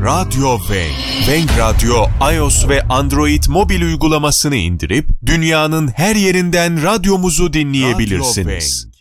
Radyo Weng. Weng Radyo, iOS ve Android mobil uygulamasını indirip dünyanın her yerinden radyomuzu dinleyebilirsiniz.